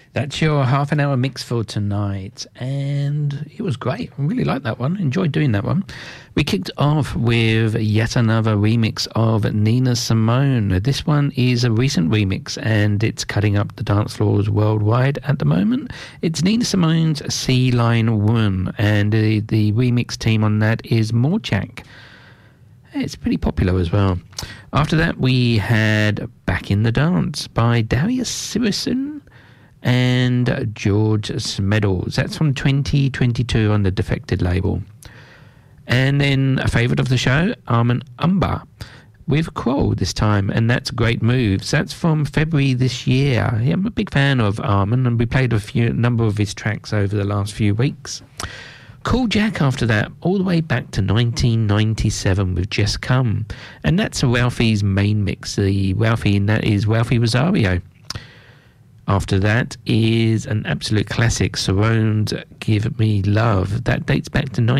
That's your half an hour mix for tonight, and it was great. I really liked that one. Enjoyed doing that one. We kicked off with yet another remix of Nina Simone. This one is a recent remix, and it's cutting up the dance floors worldwide at the moment. It's Nina Simone's Sea Lion Woman, and the remix team on that is Morchak. It's pretty popular as well. After that, we had Back in the Dance by Darius Sirison and George Smeddles. That's from 2022 on the Defected label. And then a favourite of the show, Armin Umba with Kroll this time, and that's Great Moves. That's from February this year. Yeah, I'm a big fan of Armin, and we played a number of his tracks over the last few weeks. Cool Jack after that, all the way back to 1997 with Just Come, and that's Ralphie's main mix. The Ralphie in that is Ralphie Rosario. After that is an absolute classic, Surround Give Me Love. That dates back to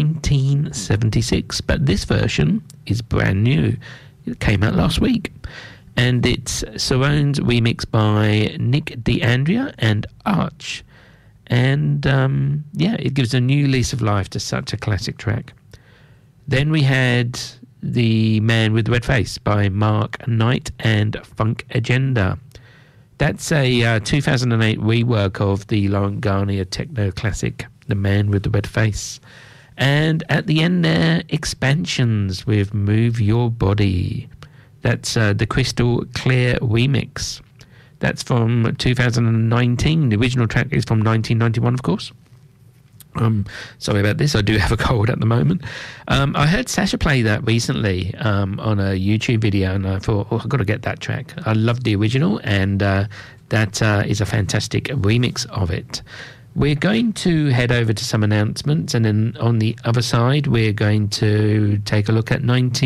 1976, but this version is brand new. It came out last week. And it's Surround's remix by Nick D'Andrea and Arch. And, it gives a new lease of life to such a classic track. Then we had The Man with the Red Face by Mark Knight and Funk Agenda. That's a 2008 rework of the Laurent Garnier techno classic, The Man with the Red Face. And at the end there, Expansions with Move Your Body. That's the Crystal Clear remix. That's from 2019. The original track is from 1991, of course. Sorry about this. I do have a cold at the moment. I heard Sasha play that recently on a YouTube video, and I thought, I've got to get that track. I love the original, and that is a fantastic remix of it. We're going to head over to some announcements, and then on the other side, we're going to take a look at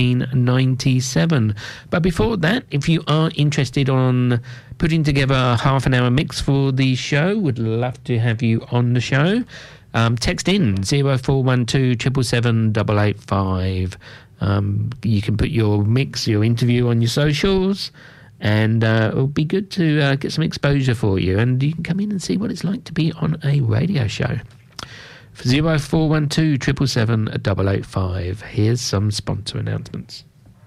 1997. But before that, if you are interested on putting together a half an hour mix for the show, would love to have you on the show. Text in 0412 777 885. You can put your mix, your interview on your socials, and it'll be good to get some exposure for you, and you can come in and see what it's like to be on a radio show. 0412 777 885. Here's some sponsor announcements.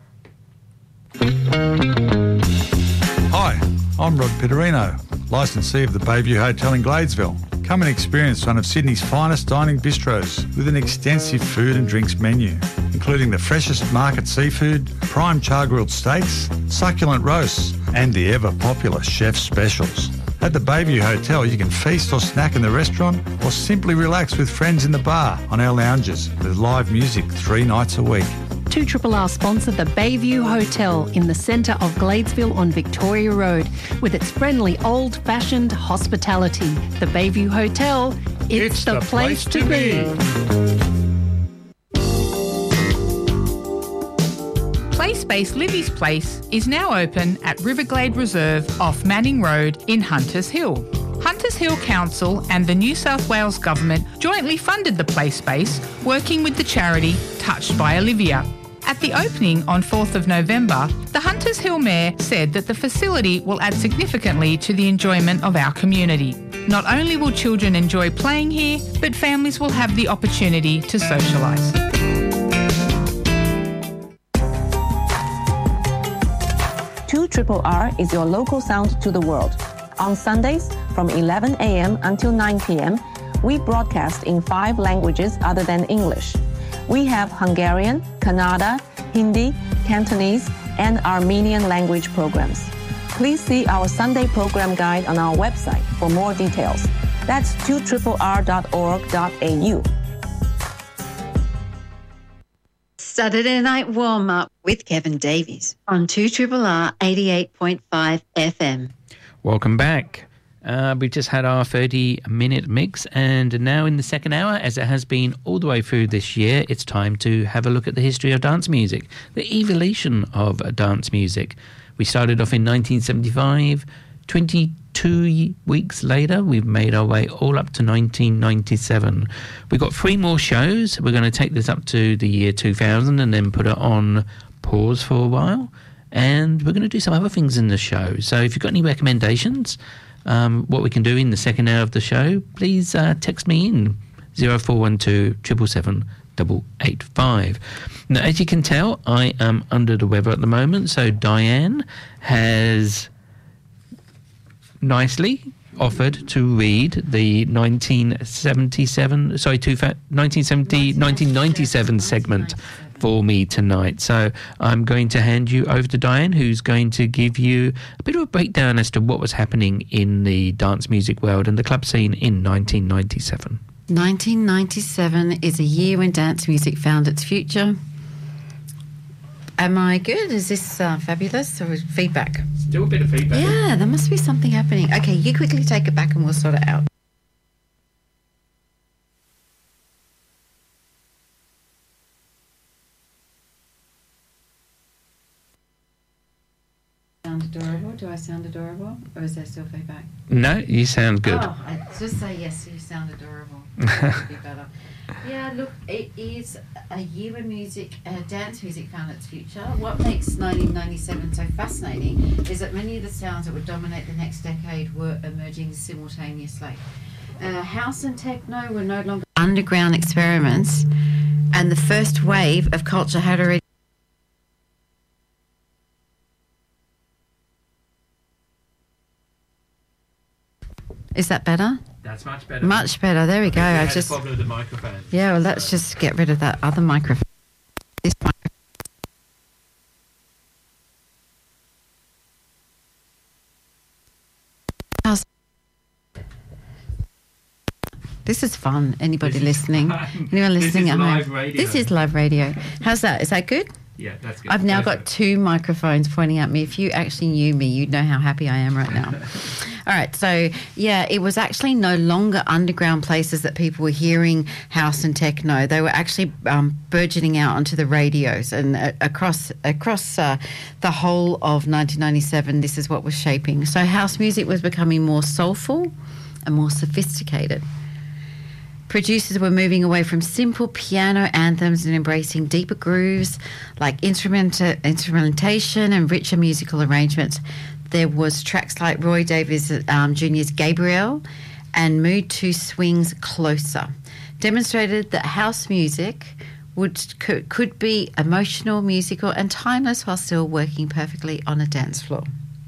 Hi, I'm Rod Pitterino, licensee of the Bayview Hotel in Gladesville. Come and experience one of Sydney's finest dining bistros with an extensive food and drinks menu, including the freshest market seafood, prime char-grilled steaks, succulent roasts, and the ever-popular chef's specials. At the Bayview Hotel, you can feast or snack in the restaurant or simply relax with friends in the bar on our lounges with live music 3 nights a week. 2RRR sponsor the Bayview Hotel in the centre of Gladesville on Victoria Road with its friendly old-fashioned hospitality. The Bayview Hotel, it's the place to be. Play Space Livy's Place is now open at Riverglade Reserve off Manning Road in Hunters Hill. Hunters Hill Council and the New South Wales Government jointly funded the play space, working with the charity Touched by Olivia. At the opening on 4th of November, the Hunters Hill Mayor said that the facility will add significantly to the enjoyment of our community. Not only will children enjoy playing here, but families will have the opportunity to socialise. 2RRR is your local sound to the world. On Sundays, from 11 a.m. until 9 p.m., we broadcast in 5 languages other than English. We have Hungarian, Kannada, Hindi, Cantonese, and Armenian language programs. Please see our Sunday program guide on our website for more details. That's 2RRR.org.au. Saturday Night Warm-Up with Kevin Davies on 2RRR 88.5 FM. Welcome back. We've just had our 30-minute mix, and now in the second hour, as it has been all the way through this year, it's time to have a look at the history of dance music, the evolution of dance music. We started off in 1975. 22 weeks later, we've made our way all up to 1997. We've got 3 more shows. We're going to take this up to the year 2000 and then put it on pause for a while. And we're going to do some other things in the show. So if you've got any recommendations, what we can do in the second hour of the show, please text me in 0412 777 885. Now, as you can tell, I am under the weather at the moment, so Diane has nicely offered to read the 1997 segment for me tonight. So I'm going to hand you over to Diane, who's going to give you a bit of a breakdown as to what was happening in the dance music world and the club scene in 1997. 1997 is a year when dance music found its future. Am I good? Is this fabulous or is feedback? Still a bit of feedback. Yeah, there must be something happening. Okay, you quickly take it back and we'll sort it out. Sound adorable? Do I sound adorable? Or is there still feedback? No, you sound good. Oh, just say yes, you sound adorable. That would be better. Yeah, look, it is a year when dance music found its future. What makes 1997 so fascinating is that many of the sounds that would dominate the next decade were emerging simultaneously. House and techno were no longer underground experiments, and the first wave of culture had already... Is that better? That's much better. Much better. There we go. I just had a problem with the microphone. Yeah, well, let's just get rid of that other microphone. This microphone. This is fun. Anybody listening? Anyone listening at home? This is live radio. How's that? Is that good? Yeah, that's good. I've now got two microphones pointing at me. If you actually knew me, you'd know how happy I am right now. All right, so, yeah, it was actually no longer underground places that people were hearing house and techno. They were actually burgeoning out onto the radios. And across the whole of 1997, this is what was shaping. So house music was becoming more soulful and more sophisticated. Producers were moving away from simple piano anthems and embracing deeper grooves like instrumentation and richer musical arrangements. There was tracks like Roy Davis Jr.'s Gabriel and Mood 2 Swing's Closer, demonstrated that house music could be emotional, musical and timeless while still working perfectly on a dance floor.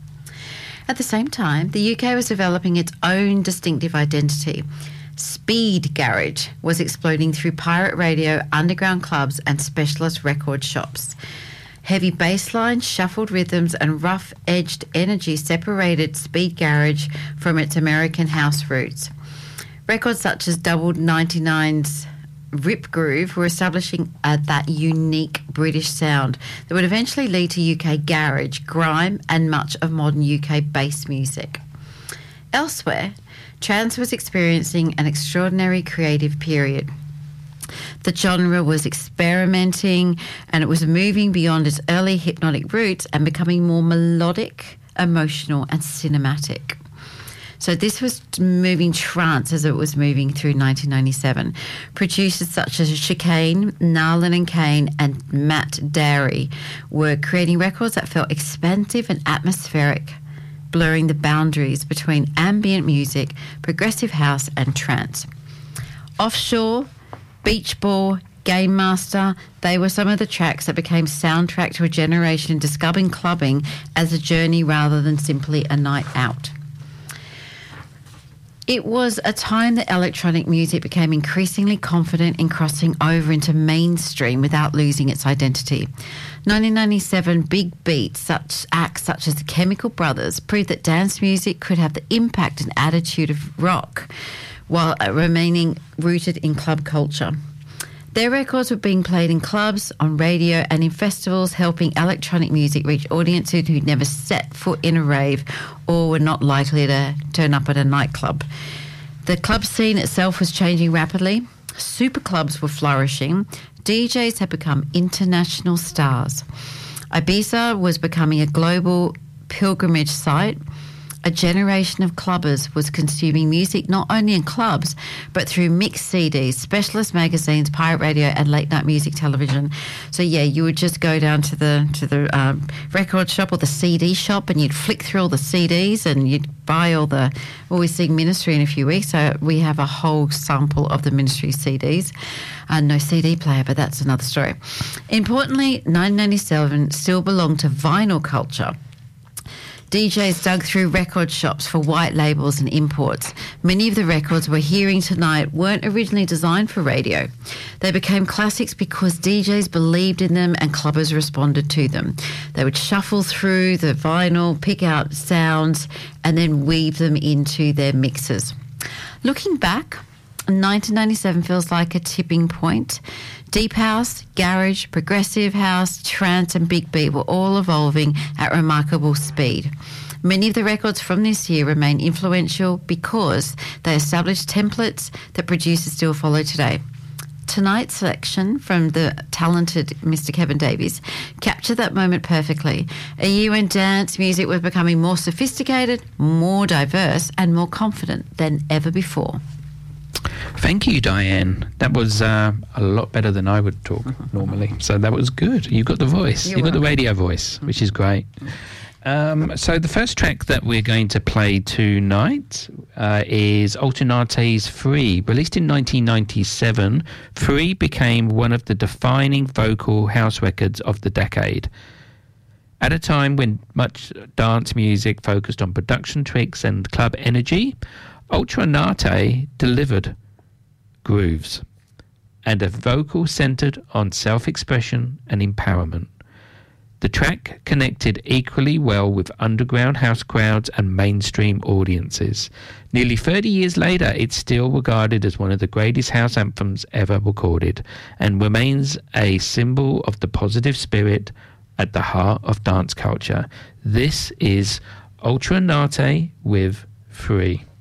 At the same time, the UK was developing its own distinctive identity. Speed garage was exploding through pirate radio, underground clubs and specialist record shops. Heavy bass lines, shuffled rhythms and rough-edged energy separated speed garage from its American house roots. Records such as Double 99's Rip Groove were establishing that unique British sound that would eventually lead to UK garage, grime and much of modern UK bass music. Elsewhere, trance was experiencing an extraordinary creative period. The genre was experimenting and it was moving beyond its early hypnotic roots and becoming more melodic, emotional and cinematic. So this was moving trance as it was moving through 1997. Producers such as Chicane, Narlin and Kane and Matt Darey were creating records that felt expansive and atmospheric, blurring the boundaries between ambient music, progressive house and trance. Offshore, Beach Ball, Game Master, they were some of the tracks that became soundtrack to a generation discovering clubbing as a journey rather than simply a night out. It was a time that electronic music became increasingly confident in crossing over into mainstream without losing its identity. 1997 big beats, acts such as the Chemical Brothers, proved that dance music could have the impact and attitude of rock while remaining rooted in club culture. Their records were being played in clubs, on radio and in festivals, helping electronic music reach audiences who'd never set foot in a rave or were not likely to turn up at a nightclub. The club scene itself was changing rapidly. Super clubs were flourishing. DJs had become international stars. Ibiza was becoming a global pilgrimage site. a generation of clubbers was consuming music not only in clubs, but through mixed CDs, specialist magazines, pirate radio, and late night music television. So yeah, you would just go down to the record shop or the CD shop, and you'd flick through all the CDs, and you'd buy all the. Well, we sing Ministry in a few weeks, so we have a whole sample of the Ministry CDs. No CD player, but that's another story. Importantly, 1997 still belonged to vinyl culture. DJs dug through record shops for white labels and imports. Many of the records we're hearing tonight weren't originally designed for radio. They became classics because DJs believed in them and clubbers responded to them. They would shuffle through the vinyl, pick out sounds, and then weave them into their mixes. Looking back, 1997 feels like a tipping point. Deep house, garage, progressive house, trance and big beat were all evolving at remarkable speed. Many of the records from this year remain influential because they established templates that producers still follow today. Tonight's selection from the talented Mr. Kevin Davies captured that moment perfectly. A year when dance music was becoming more sophisticated, more diverse and more confident than ever before. Thank you, Diane. That was a lot better than I would talk normally. So that was good. You got the voice. You got the radio voice, which is great. So the first track that we're going to play tonight is Alternate's Free. Released in 1997, Free became one of the defining vocal house records of the decade. At a time when much dance music focused on production tricks and club energy, Alternate delivered grooves and a vocal centered on self-expression and empowerment. The track connected equally well with underground house crowds and mainstream audiences. Nearly 30 years later, it's still regarded as one of the greatest house anthems ever recorded and remains a symbol of the positive spirit at the heart of dance culture. This is Alternate with Free.